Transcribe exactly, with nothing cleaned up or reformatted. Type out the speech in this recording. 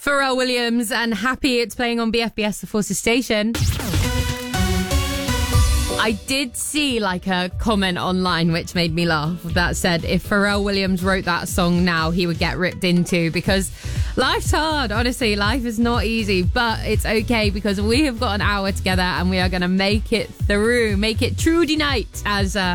Pharrell Williams and Happy. It's playing on B F B S, the Forces station. I did see like a comment online which made me laugh that said if Pharrell Williams wrote that song now, he would get ripped into, because life's hard. Honestly, life is not easy, but it's okay because we have got an hour together and we are going to make it through, make it Trudy night, as uh,